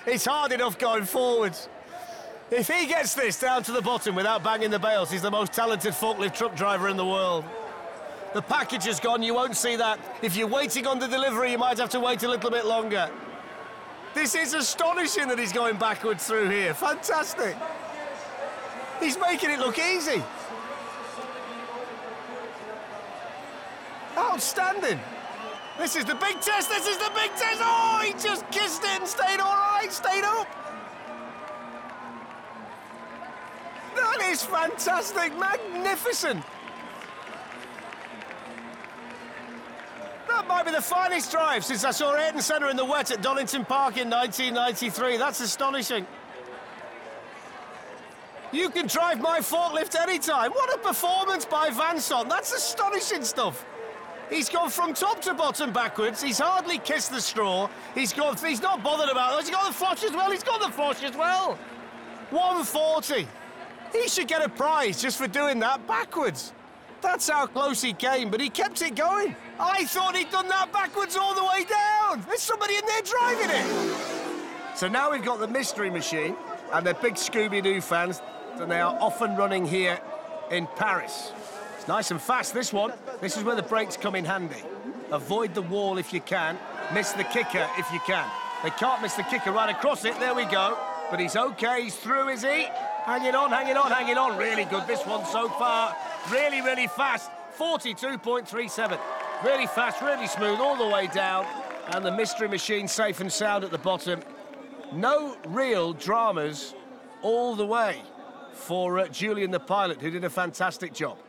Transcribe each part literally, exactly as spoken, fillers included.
It's hard enough going forwards. If he gets this down to the bottom without banging the bales, he's the most talented forklift truck driver in the world. The package has gone, you won't see that. If you're waiting on the delivery, you might have to wait a little bit longer. This is astonishing that he's going backwards through here. Fantastic. He's making it look easy. Outstanding. This is the big test, this is the big test! Oh, he just kissed it and stayed all right, stayed up! That is fantastic, magnificent! That might be the finest drive since I saw Ayrton Senna in the wet at Donington Park in nineteen ninety-three. That's astonishing. You can drive my forklift anytime. What a performance by Vanson. That's astonishing stuff. He's gone from top to bottom backwards. He's hardly kissed the straw. He's gone. He's not bothered about those. He's got the flush as well. He's got the flush as well. one forty. He should get a prize just for doing that backwards. That's how close he came, but he kept it going. I thought he'd done that backwards all the way down. There's somebody in there driving it. So now we've got the Mystery Machine, and they're big Scooby-Doo fans, and they are off and running here in Paris. It's nice and fast, this one. This is where the brakes come in handy. Avoid the wall if you can. Miss the kicker if you can. They can't miss the kicker right across it. There we go. But he's okay. He's through, is he? Hanging on, hanging on, hanging on. Really good, this one so far. Really, really fast. forty-two point three seven. Really fast, really smooth all the way down. And the Mystery Machine safe and sound at the bottom. No real dramas all the way for uh, Julian the pilot, who did a fantastic job.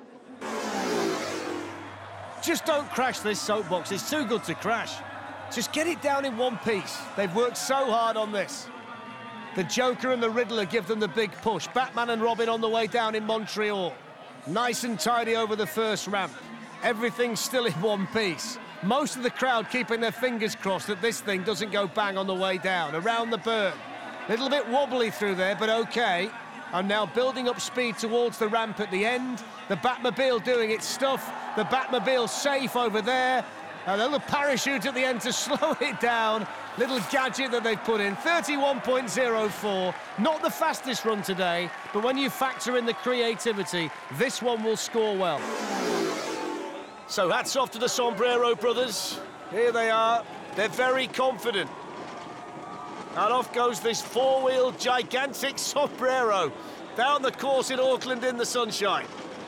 Just don't crash this soapbox. It's too good to crash. Just get it down in one piece. They've worked so hard on this. The Joker and the Riddler give them the big push. Batman and Robin on the way down in Montreal. Nice and tidy over the first ramp. Everything's still in one piece. Most of the crowd keeping their fingers crossed that this thing doesn't go bang on the way down. Around the berm. Little bit wobbly through there, but okay. And now building up speed towards the ramp at the end. The Batmobile doing its stuff. The Batmobile safe over there. A little parachute at the end to slow it down. Little gadget that they've put in. thirty-one point oh four. Not the fastest run today, but when you factor in the creativity, this one will score well. So hats off to the Sombrero brothers. Here they are. They're very confident. And off goes this four-wheel gigantic Sombrero down the course in Auckland in the sunshine.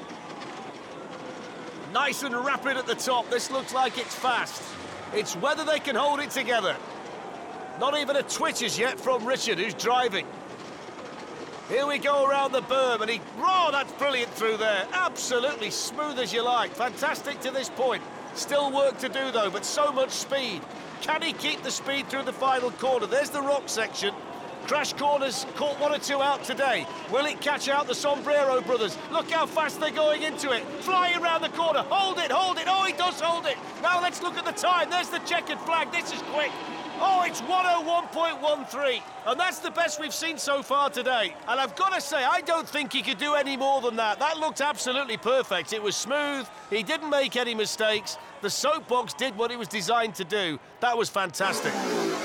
Nice and rapid at the top. This looks like it's fast. It's whether they can hold it together. Not even a twitch as yet from Richard, who's driving. Here we go around the berm, and he... Oh, that's brilliant through there. Absolutely smooth as you like. Fantastic to this point. Still work to do, though, but so much speed. Can he keep the speed through the final corner? There's the rock section. Crash Corners caught one or two out today. Will it catch out the Sombrero brothers? Look how fast they're going into it. Flying around the corner. Hold it, hold it. Oh, he does hold it. Now let's look at the time. There's the checkered flag. This is quick. Oh, it's one oh one point one three. And that's the best we've seen so far today. And I've got to say, I don't think he could do any more than that. That looked absolutely perfect. It was smooth. He didn't make any mistakes. The soapbox did what it was designed to do. That was fantastic.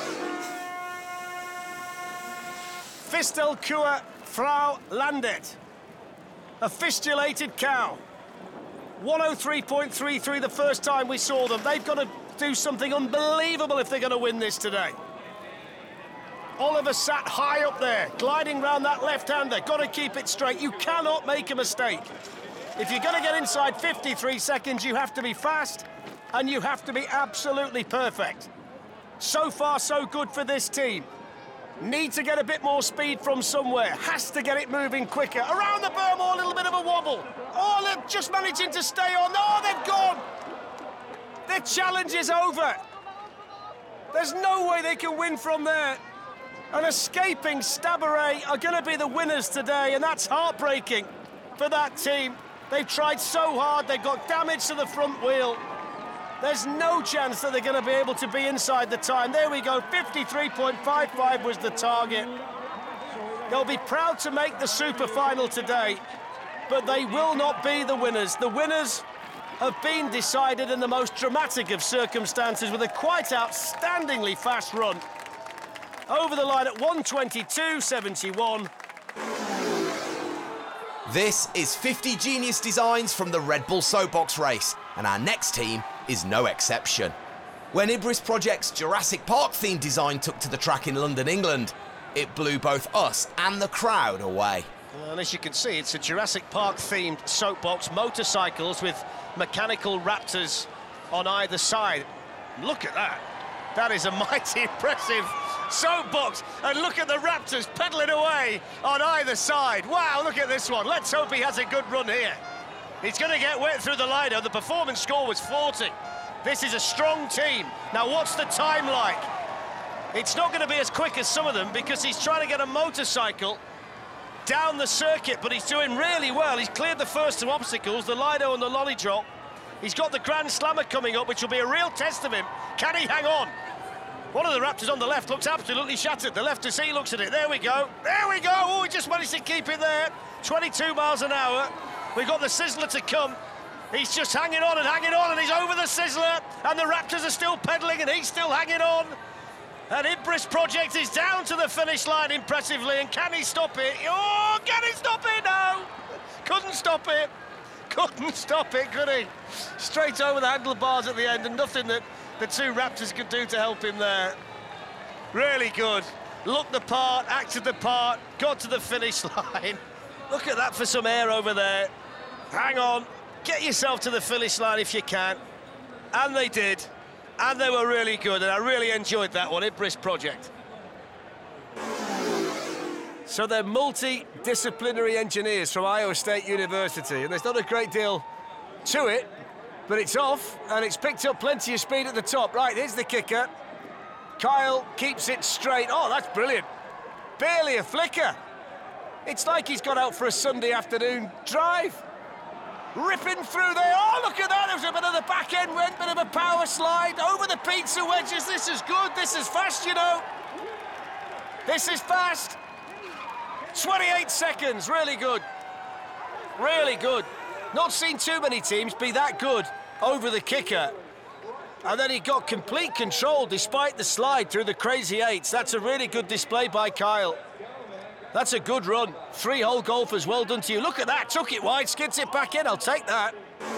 Fistelkua Frau Landet. A fistulated cow. one oh three point three three the first time we saw them. They've got to do something unbelievable if they're going to win this today. Oliver sat high up there, gliding round that left-hander. Got to keep it straight. You cannot make a mistake. If you're going to get inside fifty-three seconds, you have to be fast, and you have to be absolutely perfect. So far, so good for this team. Need to get a bit more speed from somewhere. Has to get it moving quicker. Around the berm, or a little bit of a wobble. Oh, they're just managing to stay on. Oh, they've gone. Their challenge is over. There's no way they can win from there. And escaping Stabaret are going to be the winners today, and that's heartbreaking for that team. They've tried so hard. They've got damage to the front wheel. There's no chance that they're going to be able to be inside the time. There we go, fifty-three point five five was the target. They'll be proud to make the super final today, but they will not be the winners. The winners have been decided in the most dramatic of circumstances with a quite outstandingly fast run. Over the line at one twenty-two seventy-one. This is fifty genius designs from the Red Bull Soapbox race, and our next team is no exception. When Ibris Project's Jurassic Park themed design took to the track in London, England, it blew both us and the crowd away. And as you can see, it's a Jurassic Park themed soapbox, motorcycles with mechanical raptors on either side. Look at that. That is a mighty impressive soapbox. And look at the raptors pedalling away on either side. Wow, look at this one. Let's hope he has a good run here. He's going to get wet through the line. The performance score was forty. This is a strong team. Now, what's the time like? It's not going to be as quick as some of them because he's trying to get a motorcycle down the circuit, but he's doing really well. He's cleared the first two obstacles, the Lido and the Lolly Drop. He's got the Grand Slammer coming up, which will be a real test of him. Can he hang on? One of the Raptors on the left looks absolutely shattered. The left to see looks at it. There we go. There we go. Oh, he just managed to keep it there. twenty-two miles an hour. We've got the Sizzler to come. He's just hanging on and hanging on, and he's over the Sizzler, and the Raptors are still pedaling, and he's still hanging on. And Ibris Project is down to the finish line impressively, and can he stop it? Oh, can he stop it? No! Couldn't stop it. Couldn't stop it, could he? Straight over the handlebars at the end, and nothing that the two Raptors could do to help him there. Really good. Looked the part, acted the part, got to the finish line. Look at that for some air over there. Hang on. Get yourself to the finish line if you can. And they did. And they were really good, and I really enjoyed that one, Ibris Project. So they're multidisciplinary engineers from Iowa State University, and there's not a great deal to it, but it's off, and it's picked up plenty of speed at the top. Right, here's the kicker. Kyle keeps it straight. Oh, that's brilliant. Barely a flicker. It's like he's got out for a Sunday afternoon drive. Ripping through there. Oh, look at that. There was a bit of the back end went, bit of a power slide over the pizza wedges. This is good. This is fast, you know. This is fast. twenty-eight seconds. Really good. Really good. Not seen too many teams be that good over the kicker. And then he got complete control despite the slide through the crazy eights. That's a really good display by Kyle. That's a good run. Three-hole golfers, well done to you. Look at that, took it wide, skids it back in. I'll take that.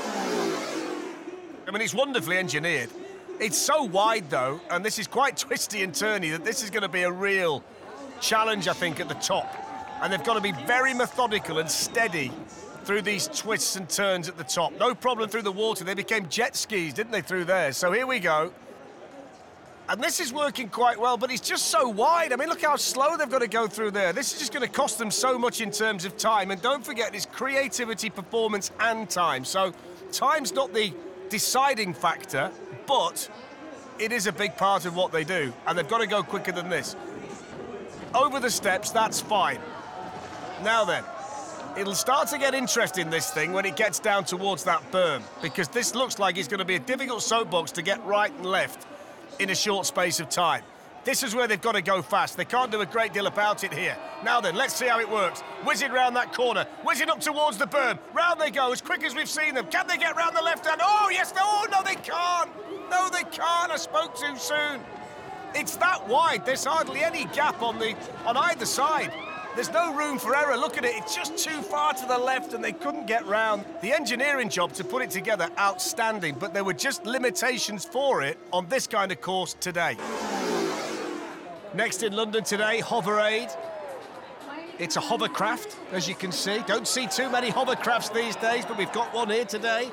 I mean, it's wonderfully engineered. It's so wide, though, and this is quite twisty and turny, that this is going to be a real challenge, I think, at the top. And they've got to be very methodical and steady through these twists and turns at the top. No problem through the water. They became jet skis, didn't they, through there? So here we go. And this is working quite well, but it's just so wide. I mean, look how slow they've got to go through there. This is just going to cost them so much in terms of time. And don't forget, it's creativity, performance, and time. So time's not the deciding factor, but it is a big part of what they do. And they've got to go quicker than this. Over the steps, that's fine. Now then, it'll start to get interesting, this thing, when it gets down towards that berm, because this looks like it's going to be a difficult soapbox to get right and left in a short space of time. This is where they've got to go fast. They can't do a great deal about it here. Now then, let's see how it works. Whizzing round that corner, whizzing up towards the berm. Round they go, as quick as we've seen them. Can they get round the left hand? Oh, yes, no, oh, no, they can't. No, they can't. I spoke too soon. It's that wide. There's hardly any gap on the on either side. There's no room for error. Look at it. It's just too far to the left, and they couldn't get round. The engineering job to put it together, outstanding, but there were just limitations for it on this kind of course today. Next in London today, Hoverade. It's a hovercraft, as you can see. Don't see too many hovercrafts these days, but we've got one here today.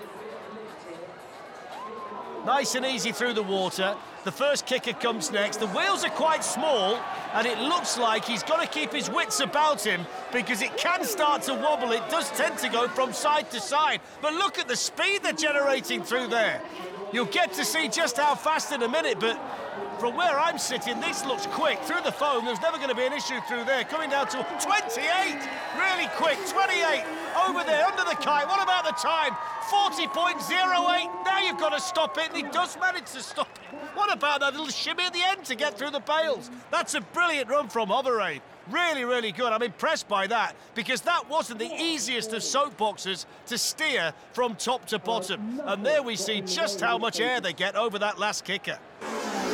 Nice and easy through the water. The first kicker comes next. The wheels are quite small, and it looks like he's got to keep his wits about him because it can start to wobble. It does tend to go from side to side. But look at the speed they're generating through there. You'll get to see just how fast in a minute, but from where I'm sitting, this looks quick. Through the foam, there's never going to be an issue through there. Coming down to twenty-eight, really quick, twenty-eight, over there, under the kite. What about the time? forty point oh eight, now you've got to stop it, and he does manage to stop it. What about that little shimmy at the end to get through the bales? That's a brilliant run from Hoverade. Really, really good. I'm impressed by that, because that wasn't the easiest of soapboxes to steer from top to bottom. And there we see just how much air they get over that last kicker.